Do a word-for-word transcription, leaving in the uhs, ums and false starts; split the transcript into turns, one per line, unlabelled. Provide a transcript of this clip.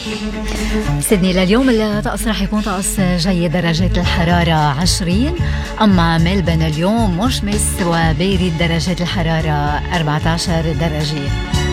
سيدني لليوم الطقس رح يكون طقس جيد، درجات الحرارة عشرين، أما ملبن اليوم مشمس وبارد، درجات الحرارة أربعة عشر درجة.